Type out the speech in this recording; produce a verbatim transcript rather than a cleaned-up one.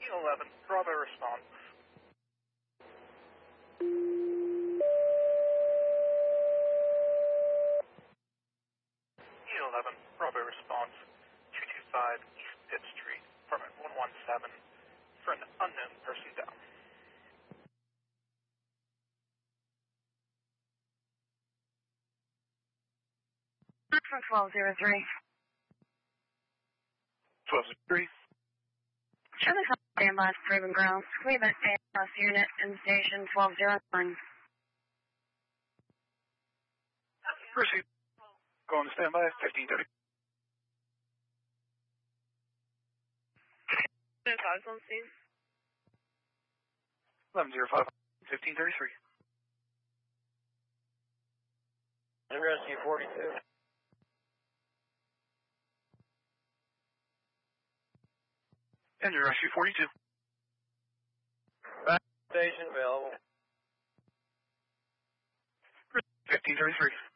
eleven, Bravo response. E eleven, Bravo response, two two five East Pitt Street, apartment one one seven, for an unknown person down. From twelve oh three. twelve oh three. Show the standby for Proving Grounds. We have a bus unit in station twelve oh nine. Proceed. Going to standby, fifteen thirty. On scene. eleven oh five, fifteen thirty-three. Rescue forty-two. And your rescue forty-two. Back station available. fifteen thirty-three.